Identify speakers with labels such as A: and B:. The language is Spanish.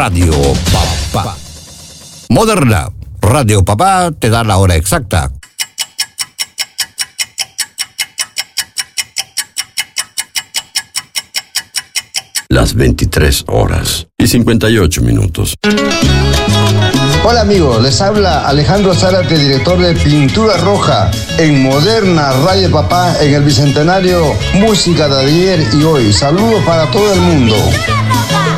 A: Radio Papá. Moderna, Radio Papá te da la hora exacta.
B: Las 23:58.
C: Hola amigos, les habla Alejandro Zárate, director de Pintura Roja en Moderna Radio Papá en el Bicentenario, música de ayer y hoy. Saludos para todo el mundo.